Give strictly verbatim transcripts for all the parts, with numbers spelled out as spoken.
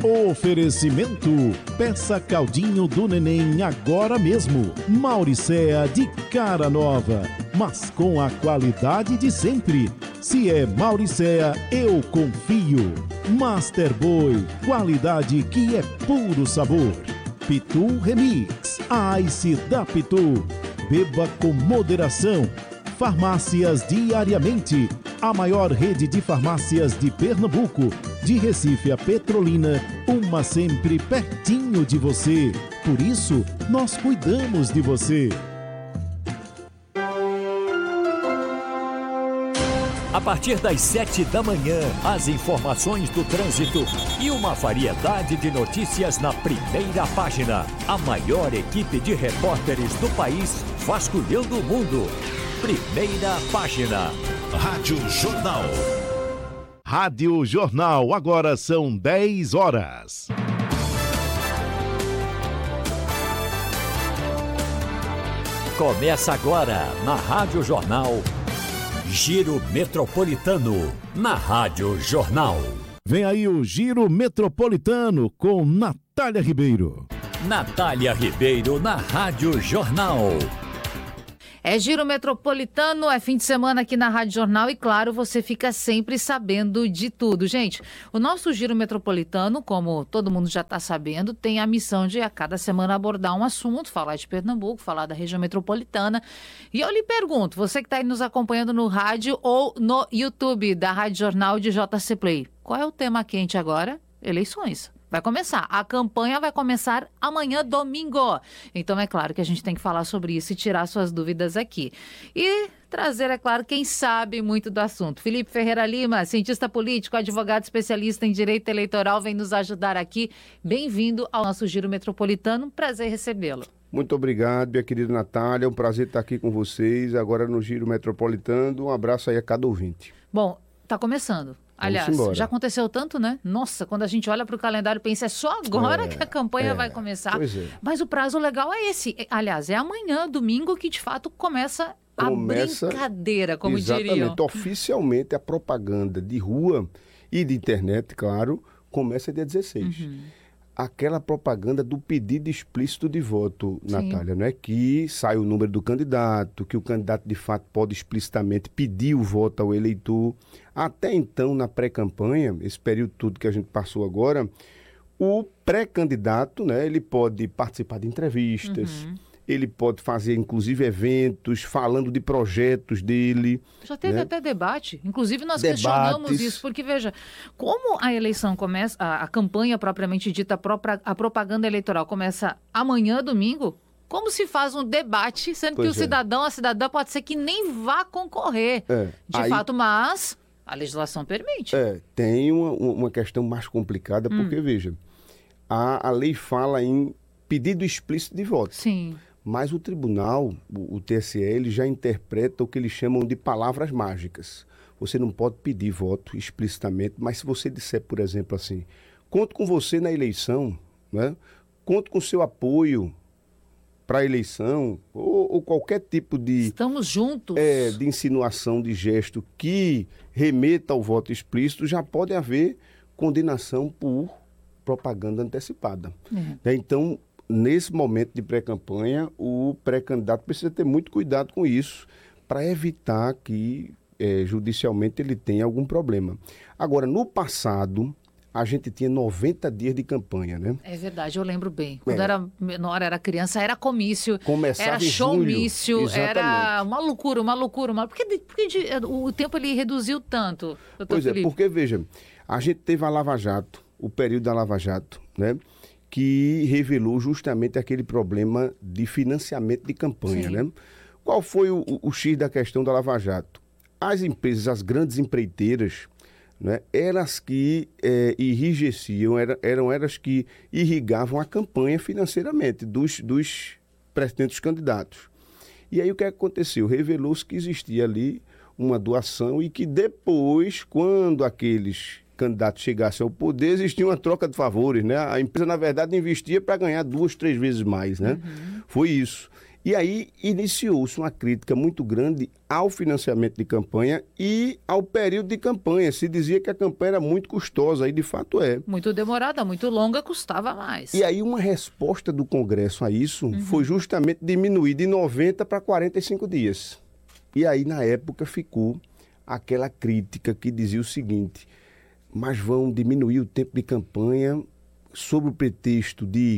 Oferecimento: peça caldinho do neném agora mesmo. Mauricéa de cara nova, mas com a qualidade de sempre. Se é Mauricéa, eu confio. Master Boy, qualidade que é puro sabor. Pitu Remix, a Ice da Pitu. Beba com moderação. Farmácias Diariamente, a maior rede de farmácias de Pernambuco. De Recife a Petrolina, uma sempre pertinho de você. Por isso, nós cuidamos de você. A partir das sete da manhã, as informações do trânsito e uma variedade de notícias na primeira página. A maior equipe de repórteres do país vasculhando o mundo. Primeira página. Rádio Jornal. Rádio Jornal, agora são dez horas. Começa agora na Rádio Jornal. Giro Metropolitano, na Rádio Jornal. Vem aí o Giro Metropolitano com Natália Ribeiro. Natália Ribeiro na Rádio Jornal. É Giro Metropolitano, é fim de semana aqui na Rádio Jornal e, claro, você fica sempre sabendo de tudo. Gente, o nosso Giro Metropolitano, como todo mundo já está sabendo, tem a missão de a cada semana abordar um assunto, falar de Pernambuco, falar da região metropolitana. E eu lhe pergunto, você que está aí nos acompanhando no rádio ou no YouTube da Rádio Jornal de J C Play, qual é o tema quente agora? Eleições. Vai começar. A campanha vai começar amanhã, domingo. Então, é claro que a gente tem que falar sobre isso e tirar suas dúvidas aqui. E trazer, é claro, quem sabe muito do assunto. Felipe Ferreira Lima, cientista político, advogado especialista em direito eleitoral, vem nos ajudar aqui. Bem-vindo ao nosso Giro Metropolitano. Prazer recebê-lo. Muito obrigado, minha querida Natália. É um prazer estar aqui com vocês, agora no Giro Metropolitano. Um abraço aí a cada ouvinte. Bom, tá começando. Aliás, já aconteceu tanto, né? Nossa, quando a gente olha para o calendário e pensa, é só agora é, que a campanha é, vai começar. Pois é. Mas o prazo legal é esse. Aliás, é amanhã, domingo, que de fato começa, começa a brincadeira, como exatamente, diriam. Exatamente. Oficialmente, a propaganda de rua e de internet, claro, começa dia dezesseis. Uhum. Aquela propaganda do pedido explícito de voto, sim, Natália, não é? Que sai o número do candidato, que o candidato de fato pode explicitamente pedir o voto ao eleitor. Até então, na pré-campanha, esse período todo que a gente passou agora, o pré-candidato, né, ele pode participar de entrevistas, uhum, ele pode fazer, inclusive, eventos falando de projetos dele. Já teve, né, até debate. Inclusive, nós Debates. questionamos isso, porque, veja, como a eleição começa, a, a campanha propriamente dita, a, própria, a propaganda eleitoral começa amanhã, domingo, como se faz um debate, sendo pois que o é. cidadão, a cidadã, pode ser que nem vá concorrer, é. de Aí... fato, mas a legislação permite. É, tem uma, uma questão mais complicada, porque, hum. veja, a, a lei fala em pedido explícito de voto. Sim. Mas o tribunal, o, o T S E, ele já interpreta o que eles chamam de palavras mágicas. Você não pode pedir voto explicitamente, mas se você disser, por exemplo, assim, conto com você na eleição, né? Conto com seu apoio para a eleição, ou, ou qualquer tipo de... Estamos juntos. É, de insinuação, de gesto que remeta ao voto explícito, já pode haver condenação por propaganda antecipada. É. Então, nesse momento de pré-campanha, o pré-candidato precisa ter muito cuidado com isso para evitar que é, judicialmente ele tenha algum problema. Agora, no passado, a gente tinha noventa dias de campanha, né? É verdade, eu lembro bem. Quando é. era menor, era criança, era comício, Começava era showmício, era uma loucura, uma loucura. Uma... Por que, por que de, o tempo ele reduziu tanto, doutor Pois Felipe? é, porque, veja, a gente teve a Lava Jato, o período da Lava Jato, né? Que revelou justamente aquele problema de financiamento de campanha, Sim. né? Qual foi o, o, o X da questão da Lava Jato? As empresas, as grandes empreiteiras, né, elas que é, enrijeciam, era, eram elas que irrigavam a campanha financeiramente dos, dos pretendentes candidatos. E aí o que aconteceu? Revelou-se que existia ali uma doação e que depois, quando aqueles candidatos chegassem ao poder, existia uma troca de favores, né? A empresa, na verdade, investia para ganhar duas, três vezes mais, né? Uhum. Foi isso. E aí iniciou-se uma crítica muito grande ao financiamento de campanha e ao período de campanha. Se dizia que a campanha era muito custosa, e de fato é. Muito demorada, muito longa, custava mais. E aí uma resposta do Congresso a isso uhum. foi justamente diminuir de noventa para quarenta e cinco dias. E aí, na época, ficou aquela crítica que dizia o seguinte: mas vão diminuir o tempo de campanha sob o pretexto de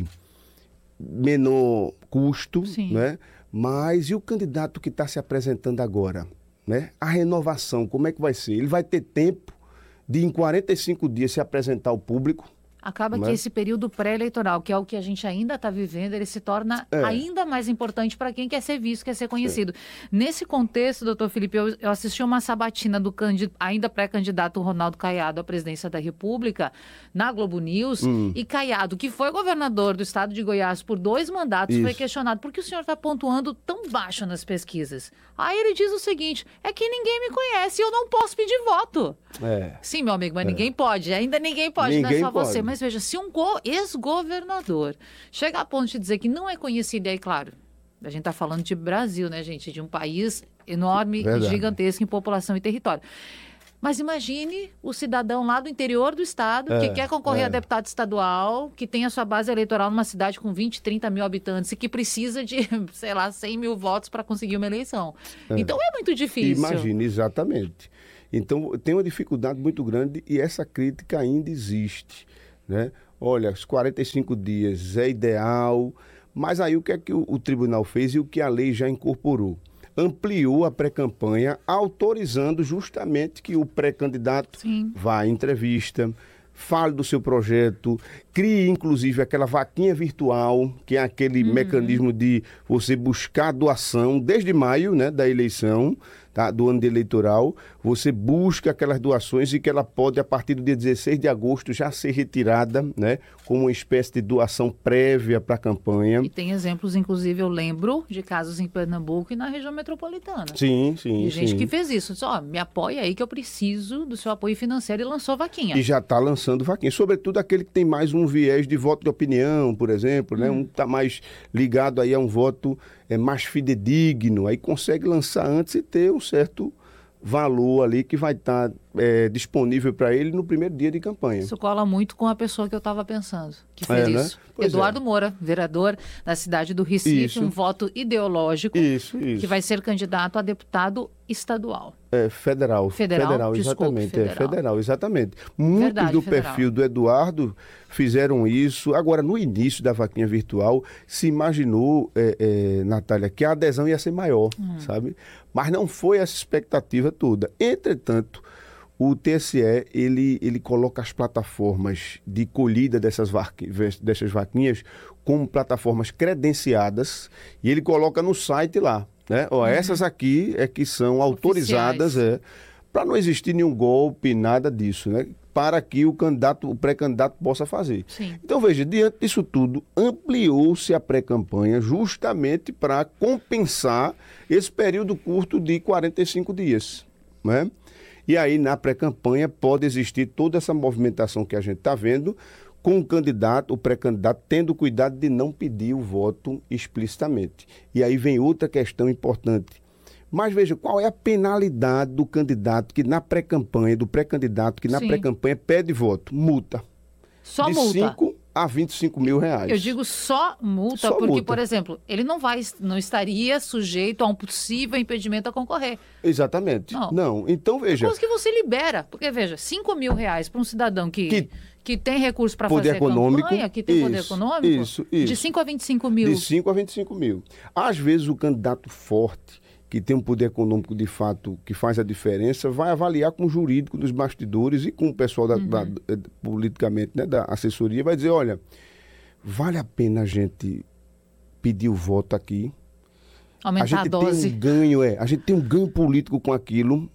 menor custo, né? Mas e o candidato que está se apresentando agora? Né? A renovação, como é que vai ser? Ele vai ter tempo de, em quarenta e cinco dias, se apresentar ao público? Acaba que esse período pré-eleitoral, que é o que a gente ainda está vivendo, ele se torna é. ainda mais importante para quem quer ser visto, quer ser conhecido. É. Nesse contexto, doutor Felipe, eu, eu assisti uma sabatina do candid, ainda pré-candidato Ronaldo Caiado à presidência da República, na Globo News, hum. e Caiado, que foi governador do estado de Goiás por dois mandatos, Isso. foi questionado: por que o senhor está pontuando tão baixo nas pesquisas? Aí ele diz o seguinte: é que ninguém me conhece e eu não posso pedir voto. É. Sim, meu amigo, mas é. ninguém pode, ainda ninguém pode, ninguém não é só pode. Você, mas veja, se um ex-governador chega a ponto de dizer que não é conhecido, aí, claro, a gente está falando de Brasil, né, gente? De um país enorme Verdade. e gigantesco em população e território. Mas imagine o cidadão lá do interior do estado é, que quer concorrer é. a deputado estadual, que tem a sua base eleitoral numa cidade com vinte, trinta mil habitantes e que precisa de, sei lá, cem mil votos para conseguir uma eleição. É. Então é muito difícil. Imagine, exatamente. Então tem uma dificuldade muito grande e essa crítica ainda existe, né? Olha, os quarenta e cinco dias é ideal, mas aí o que é que o, o tribunal fez e o que a lei já incorporou? Ampliou a pré-campanha, autorizando justamente que o pré-candidato Sim. vá à entrevista, fale do seu projeto, crie inclusive aquela vaquinha virtual, que é aquele uhum. mecanismo de você buscar doação desde maio, né, da eleição, tá, do ano eleitoral, você busca aquelas doações e que ela pode, a partir do dia dezesseis de agosto, já ser retirada, né, como uma espécie de doação prévia para a campanha. E tem exemplos, inclusive, eu lembro de casos em Pernambuco e na região metropolitana. Sim, sim, de gente sim. que fez isso. Só, me apoia aí que eu preciso do seu apoio financeiro, e lançou vaquinha. E já está lançando vaquinha. Sobretudo aquele que tem mais um viés de voto de opinião, por exemplo, né? Hum. Um está mais ligado aí a um voto é, mais fidedigno, aí consegue lançar antes e ter um certo valor ali que vai estar tá, é, disponível para ele no primeiro dia de campanha. Isso cola muito com a pessoa que eu estava pensando, que fez é, isso. Né? Eduardo é. Moura, vereador da cidade do Recife, isso. um voto ideológico, isso, isso. que vai ser candidato a deputado estadual. É, federal. Federal, federal desculpe, exatamente. Federal. É, federal, exatamente. Muitos Verdade, do federal. perfil do Eduardo fizeram isso. Agora, no início da vaquinha virtual, se imaginou, é, é, Natália, que a adesão ia ser maior, hum. sabe? Mas não foi essa expectativa toda. Entretanto, o T S E, ele, ele coloca as plataformas de colhida dessas, vaqui, dessas vaquinhas como plataformas credenciadas e ele coloca no site lá, né? Ó, uhum. Essas aqui é que são autorizadas, é, para não existir nenhum golpe, nada disso, né? Para que o candidato, o pré-candidato possa fazer. Sim. Então, veja, diante disso tudo, ampliou-se a pré-campanha justamente para compensar esse período curto de quarenta e cinco dias, né? E aí, na pré-campanha, pode existir toda essa movimentação que a gente está vendo, com o candidato, o pré-candidato, tendo cuidado de não pedir o voto explicitamente. E aí vem outra questão importante. Mas veja, qual é a penalidade do candidato que na pré-campanha, do pré-candidato que na Sim. pré-campanha pede voto? Multa. Só de multa? cinco a vinte e cinco mil reais. Eu digo só multa, só porque, multa. por exemplo, ele não, vai, não estaria sujeito a um possível impedimento a concorrer. Exatamente. Não. não. Então, veja... Depois que você libera, porque, veja, cinco mil reais para um cidadão que... que... que tem recurso para fazer econômico, campanha, que tem isso, poder econômico, isso, isso. de cinco a vinte e cinco mil. De cinco a vinte e cinco mil. Às vezes o candidato forte, que tem um poder econômico de fato que faz a diferença, vai avaliar com o jurídico dos bastidores e com o pessoal da, uhum. da, da, politicamente, né, da assessoria, vai dizer, olha, vale a pena a gente pedir o voto aqui. Aumentar a, gente a dose. Tem um ganho, é, a gente tem um ganho político com aquilo,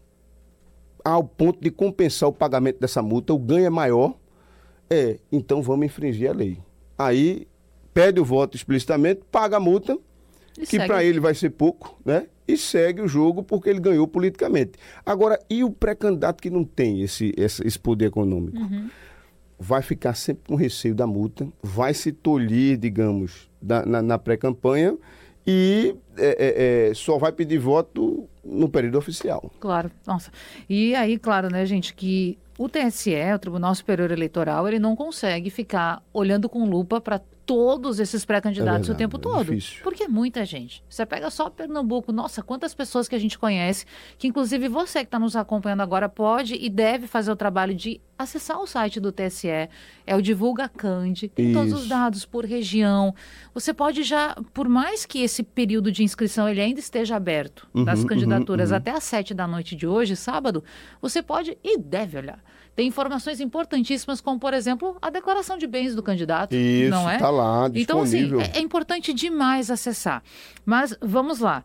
ao ponto de compensar o pagamento dessa multa, o ganho é maior. É, então vamos infringir a lei. Aí pede o voto explicitamente, paga a multa, e que para ele vai ser pouco, né? E segue o jogo porque ele ganhou politicamente. Agora, e o pré-candidato que não tem esse, esse, esse poder econômico? Uhum. Vai ficar sempre com receio da multa, vai se tolher, digamos, da, na, na pré-campanha e é, é, é, só vai pedir voto no período oficial. Claro, nossa. E aí, claro, né, gente, que o T S E, o Tribunal Superior Eleitoral, ele não consegue ficar olhando com lupa para todos esses pré-candidatos É verdade, o tempo é todo. difícil. Porque é muita gente. Você pega só Pernambuco, nossa, quantas pessoas que a gente conhece, que inclusive você que está nos acompanhando agora pode e deve fazer o trabalho de acessar o site do T S E, é o Divulga Cande, tem todos os Isso. dados por região. Você pode já, por mais que esse período de inscrição ele ainda esteja aberto, Uhum, das candidaturas uhum, uhum. até às sete da noite de hoje, sábado, você pode e deve olhar. Tem informações importantíssimas, como, por exemplo, a declaração de bens do candidato. Isso, não é? tá lá, Então, assim, disponível. é, é importante demais acessar. Mas, vamos lá.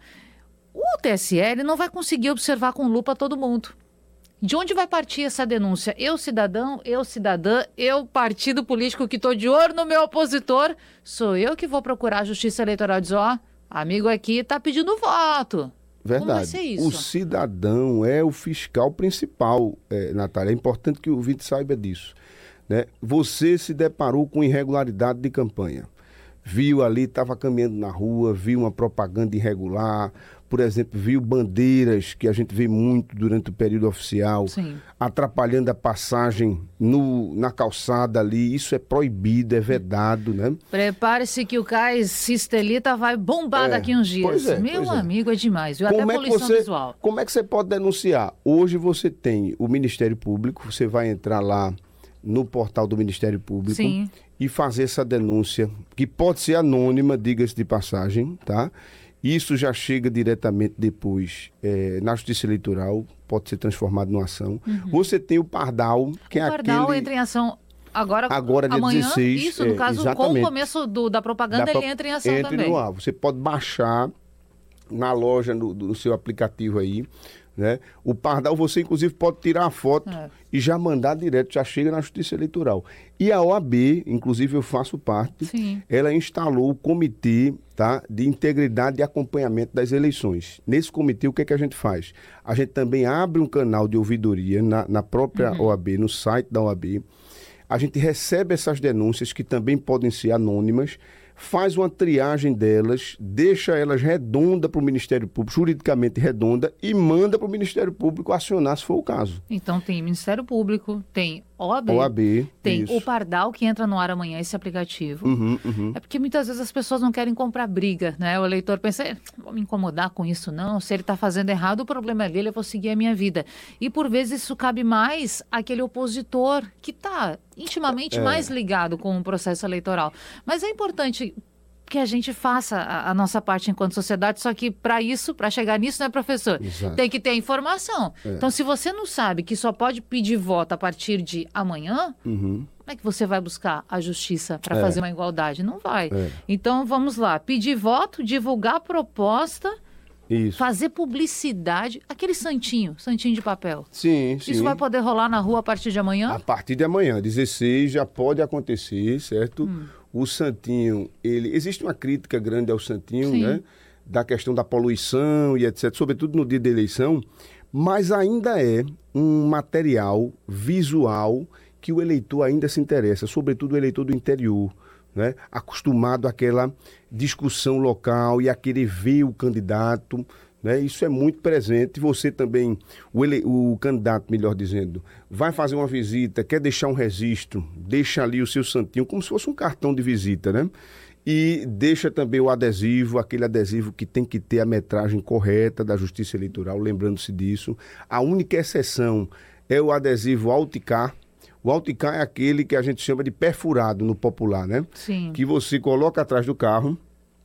O T S E ele não vai conseguir observar com lupa todo mundo. De onde vai partir essa denúncia? Eu, cidadão, eu, cidadã, eu, partido político que estou de olho no meu opositor, sou eu que vou procurar a Justiça Eleitoral e dizer, ó, amigo aqui está pedindo voto. Como vai Verdade. ser isso? O cidadão é o fiscal principal, é, Natália. É importante que o ouvinte saiba disso. Né? Você se deparou com irregularidade de campanha. Viu ali, estava caminhando na rua, viu uma propaganda irregular, por exemplo, viu bandeiras que a gente vê muito durante o período oficial, Sim. atrapalhando a passagem no, na calçada ali. Isso é proibido, é vedado, né? Prepare-se que o cais Sistelita vai bombar É, daqui uns dias. pois é, Meu pois é. amigo, é demais, viu? Até Como é, que poluição você, visual. como é que você pode denunciar? Hoje você tem o Ministério Público, você vai entrar lá no portal do Ministério Público Sim. e fazer essa denúncia, que pode ser anônima, diga-se de passagem, tá? Isso já chega diretamente depois é, na Justiça Eleitoral, pode ser transformado numa ação. Uhum. Você tem o Pardal, que O é Pardal aquele... entra em ação agora, Agora, dia amanhã, dezesseis, isso, no é, caso, com exatamente. o começo do, da propaganda, Dá ele pra- entra em ação entre também. no ar. Você pode baixar na loja, no, do- no seu aplicativo aí, né? O Pardal, você inclusive pode tirar a foto É. e já mandar direto, já chega na Justiça Eleitoral. E a O A B, inclusive eu faço parte, Sim. ela instalou o Comitê, tá, de Integridade e Acompanhamento das Eleições. Nesse comitê, o que é que a gente faz? A gente também abre um canal de ouvidoria na, na própria Uhum. O A B, no site da O A B. A gente recebe essas denúncias, que também podem ser anônimas, faz uma triagem delas, deixa elas redonda para o Ministério Público, juridicamente redonda, e manda para o Ministério Público acionar se for o caso. Então tem Ministério Público, tem O A B, O A B, tem isso. o Pardal que entra no ar amanhã, esse aplicativo. Uhum, uhum. É porque muitas vezes as pessoas não querem comprar briga, né? O eleitor pensa, "Eh, não vou me incomodar com isso não, se ele está fazendo errado, o problema é dele, eu vou seguir a minha vida." E por vezes isso cabe mais àquele opositor que está intimamente É. mais ligado com o processo eleitoral. Mas é importante que a gente faça a, a nossa parte enquanto sociedade, só que para isso, para chegar nisso, né, professor? Exato. Tem que ter informação. É. Então, se você não sabe que só pode pedir voto a partir de amanhã, Uhum. como é que você vai buscar a justiça para É. fazer uma igualdade? Não vai. É. Então, vamos lá. Pedir voto, divulgar a proposta, Isso. fazer publicidade. Aquele santinho, santinho de papel. Sim, sim. Isso vai poder rolar na rua a partir de amanhã? A partir de amanhã, dezesseis, já pode acontecer, certo? Hum. O Santinho, ele... Existe uma crítica grande ao Santinho, Sim. né? Da questão da poluição e etcétera, sobretudo no dia da eleição, mas ainda é um material visual que o eleitor ainda se interessa, sobretudo o eleitor do interior, né? Acostumado àquela discussão local e a querer ver o candidato, né? Isso é muito presente. Você também, o, ele, o candidato, melhor dizendo, vai fazer uma visita, quer deixar um registro, deixa ali o seu santinho, como se fosse um cartão de visita, né? E deixa também o adesivo, aquele adesivo que tem que ter a metragem correta da Justiça Eleitoral, lembrando-se disso. A única exceção é o adesivo Alticar. O Alticar é aquele que a gente chama de perfurado no popular, né? Sim. Que você coloca atrás do carro,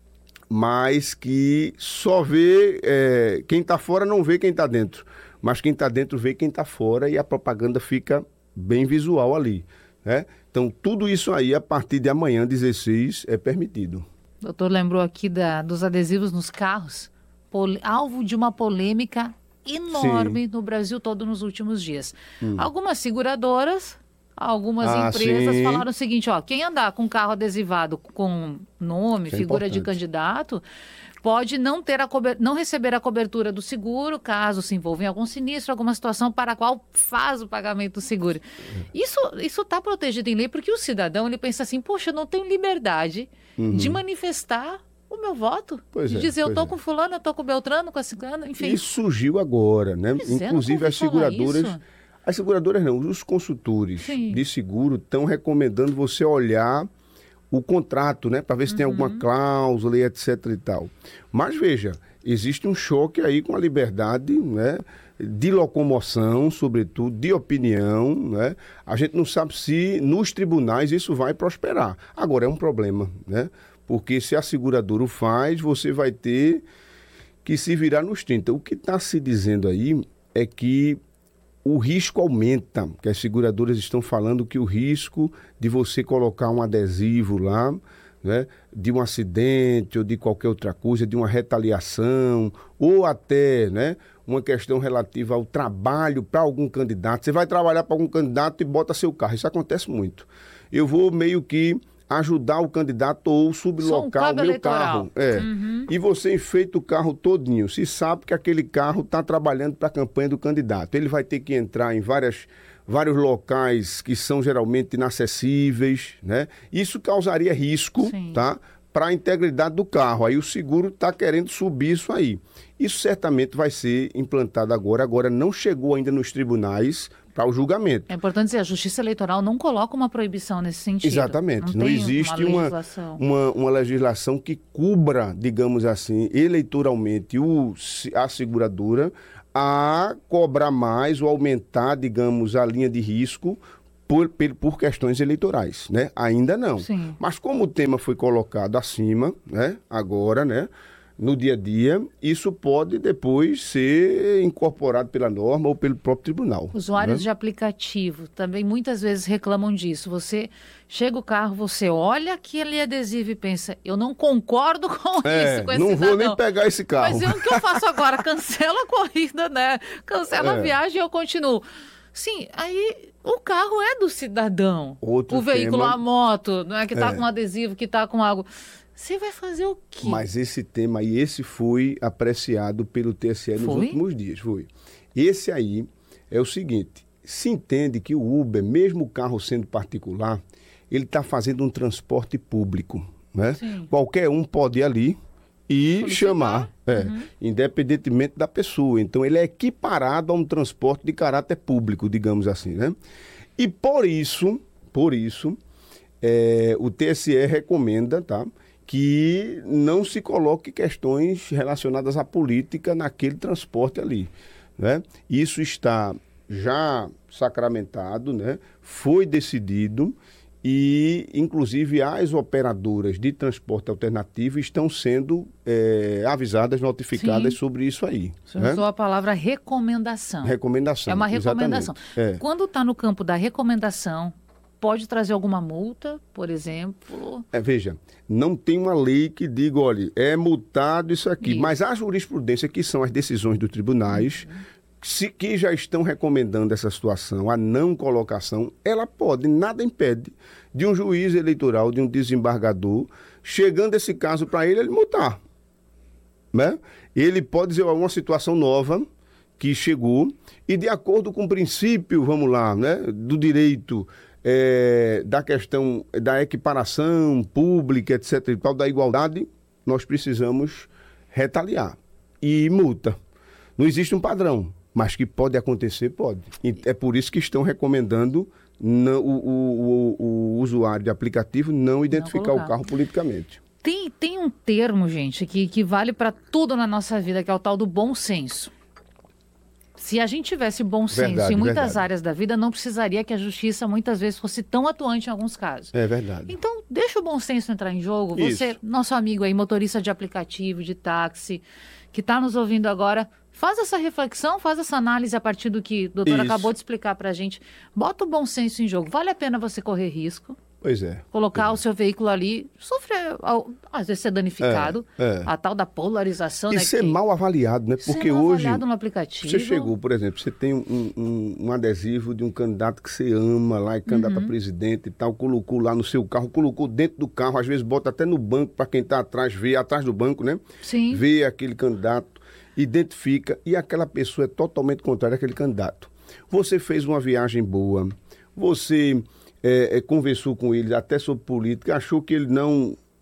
mas que só vê, é, quem está fora não vê quem está dentro, mas quem está dentro vê quem está fora e a propaganda fica bem visual ali, né? Então, tudo isso aí, a partir de amanhã, dezesseis, é permitido. O doutor lembrou aqui da, dos adesivos nos carros, pol- alvo de uma polêmica enorme no Brasil todo nos últimos dias. Algumas seguradoras, algumas Ah, empresas sim. falaram o seguinte, ó, quem andar com carro adesivado com nome, Isso é figura de importante. candidato, pode não, ter a cober- não receber a cobertura do seguro, caso se envolva em algum sinistro, alguma situação para a qual faz o pagamento do seguro. Isso isso está protegido em lei, porque o cidadão ele pensa assim, poxa, eu não tenho liberdade Uhum. de manifestar o meu voto. Pois de é, dizer, eu pois tô é. com fulano, eu tô com Beltrano, com a ciclana, enfim. Isso surgiu agora, né? Pois é, Inclusive nunca ouvi as seguradoras... falar isso. As seguradoras não, os consultores Sim. de seguro estão recomendando você olhar o contrato, né? Para ver se tem alguma cláusula e etc e tal. Mas veja, existe um choque aí com a liberdade, né? De locomoção, sobretudo, de opinião, né? A gente não sabe se nos tribunais isso vai prosperar. Agora, é um problema, né? Porque se a seguradora o faz, você vai ter que se virar nos trinta. O que está se dizendo aí é que o risco aumenta, que as seguradoras estão falando que o risco de você colocar um adesivo lá, né, de um acidente ou de qualquer outra coisa, de uma retaliação, ou até, né, uma questão relativa ao trabalho para algum candidato. Você vai trabalhar para algum candidato e bota seu carro. Isso acontece muito. Eu vou meio que ajudar o candidato ou sublocar Só um o meu eleitoral. carro. É. Uhum. E você enfeita o carro todinho. Se sabe que aquele carro está trabalhando para a campanha do candidato. Ele vai ter que entrar em várias, vários locais que são geralmente inacessíveis, né? Isso causaria risco, Sim. tá? Para a integridade do carro. Aí o seguro está querendo subir isso aí. Isso certamente vai ser implantado agora. Agora não chegou ainda nos tribunais para o julgamento. É importante dizer, a Justiça Eleitoral não coloca uma proibição nesse sentido. Exatamente. Não, tem existe uma uma legislação. Uma, uma legislação que cubra, digamos assim, eleitoralmente o, a seguradora a cobrar mais ou aumentar, digamos, a linha de risco por, por questões eleitorais, né? Ainda não. Sim. Mas como o tema foi colocado acima, né? Agora, né? No dia a dia, isso pode depois ser incorporado pela norma ou pelo próprio tribunal. Usuários né? de aplicativo também muitas vezes reclamam disso. Você chega o carro, você olha aquele adesivo e pensa, eu não concordo com É, isso, com esse não vou cidadão. nem pegar esse carro. Mas e o que eu faço agora? Cancela a corrida, né? Cancela É. a viagem e eu continuo. Sim, aí o carro é do cidadão. Outro o veículo, tema- a moto, não é que está É. com um adesivo, que está com algo. Você vai fazer o quê? Mas esse tema aí, esse foi apreciado pelo T S E nos Foi? últimos dias, foi. Esse aí é o seguinte, se entende que o Uber, mesmo o carro sendo particular, ele está fazendo um transporte público, né? Sim. Qualquer um pode ir ali e Solicitar. chamar, é, independentemente da pessoa. Então, ele é equiparado a um transporte de caráter público, digamos assim, né? E por isso, por isso, é, o T S E recomenda, tá? Que não se coloque questões relacionadas à política naquele transporte ali, né? Isso está já sacramentado, né? Foi decidido e, inclusive, as operadoras de transporte alternativo estão sendo é, avisadas, notificadas Sim. sobre isso aí. Você né? usou a palavra recomendação. Recomendação. É uma recomendação. exatamente. É. Quando está no campo da recomendação, pode trazer alguma multa, por exemplo? É, veja, não tem uma lei que diga, olha, é multado isso aqui, Isso. mas a jurisprudência, que são as decisões dos tribunais, se, que já estão recomendando essa situação, a não colocação, ela pode, nada impede de um juiz eleitoral, de um desembargador, chegando esse caso para ele, ele multar. Né? Ele pode dizer, ó, uma situação nova que chegou e de acordo com o princípio, vamos lá, né, do direito, É, da questão da equiparação pública, etc e tal, da igualdade, nós precisamos retaliar. E multa. Não existe um padrão, mas que pode acontecer, pode. E é por isso que estão recomendando não, o, o, o, o usuário de aplicativo não identificar colocar. o carro politicamente. Tem, tem um termo, gente, que, que vale para tudo na nossa vida, que é o tal do bom senso. Se a gente tivesse bom senso Verdade, em muitas verdade. áreas da vida, não precisaria que a justiça muitas vezes fosse tão atuante em alguns casos. É verdade. Então, deixa o bom senso entrar em jogo. Você, Isso. nosso amigo aí, motorista de aplicativo, de táxi, que está nos ouvindo agora, faz essa reflexão, faz essa análise a partir do que o doutor Isso. acabou de explicar para a gente. Bota o bom senso em jogo. Vale a pena você correr risco, Pois é. colocar o seu veículo ali, sofrer, ao- às vezes ser danificado, É, é. a tal da polarização. E né, ser que- mal avaliado, né? ser Porque mal hoje... avaliado no aplicativo. Você chegou, por exemplo, você tem um, um, um adesivo de um candidato que você ama lá, e candidato Uhum. a presidente e tal, colocou lá no seu carro, colocou dentro do carro, às vezes bota até no banco para quem está atrás, ver atrás do banco, né? Sim. Vê aquele candidato, identifica e aquela pessoa é totalmente contrária àquele candidato. Você fez uma viagem boa, você é, é, conversou com ele até sobre política, achou que ele não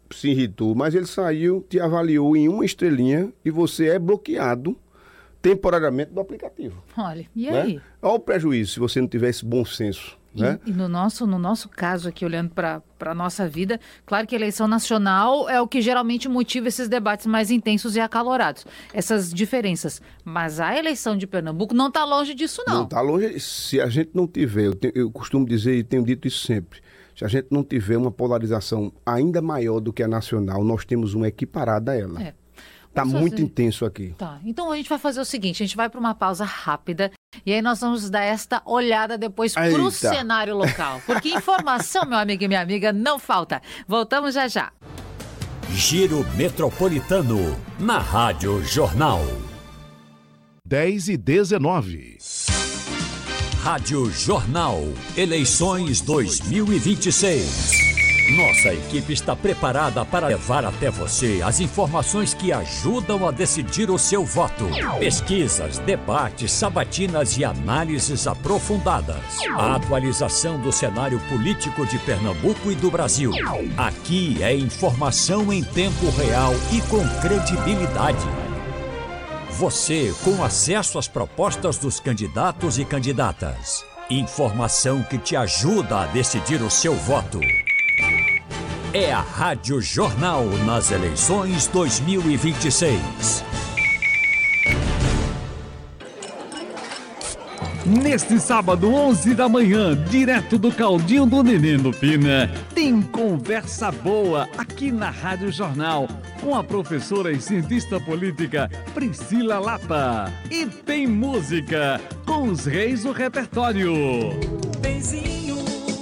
se irritou, mas ele saiu, te avaliou em uma estrelinha e você é bloqueado temporariamente do aplicativo. Olha, e né? aí? Olha o prejuízo se você não tiver esse bom senso. E, né? e no, nosso, no nosso caso aqui, olhando para a nossa vida, claro que a eleição nacional é o que geralmente motiva esses debates mais intensos e acalorados, essas diferenças. Mas a eleição de Pernambuco não está longe disso, não. Não está longe. Se a gente não tiver, eu, tenho, eu costumo dizer e tenho dito isso sempre, se a gente não tiver uma polarização ainda maior do que a nacional, nós temos uma equiparada a ela. É. Está muito fazer... intenso aqui. Tá, então a gente vai fazer o seguinte, a gente vai para uma pausa rápida e aí nós vamos dar esta olhada depois para o cenário local. Porque informação, meu amigo e minha amiga, não falta. Voltamos já já. Giro Metropolitano, na Rádio Jornal. dez e dezenove. Rádio Jornal, eleições dois mil e vinte e seis. Nossa equipe está preparada para levar até você as informações que ajudam a decidir o seu voto. Pesquisas, debates, sabatinas e análises aprofundadas. A atualização do cenário político de Pernambuco e do Brasil. Aqui é informação em tempo real e com credibilidade. Você com acesso às propostas dos candidatos e candidatas. Informação que te ajuda a decidir o seu voto. É a Rádio Jornal nas eleições dois mil e vinte e seis. Neste sábado, onze da manhã, direto do Caldinho do Nenê no Pina, tem conversa boa aqui na Rádio Jornal com a professora e cientista política Priscila Lapa. E tem música com os reis do repertório. Benzinho,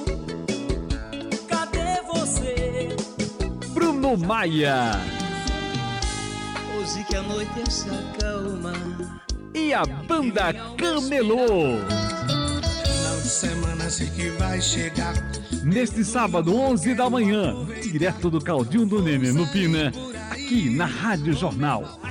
cadê você? Bruno Maia. Hoje que a noite se acalma. E a banda Camelô. Final de semana sei que vai chegar. Neste sábado, onze da manhã, direto do Caldinho do Nenê no Pina, aqui na Rádio Jornal.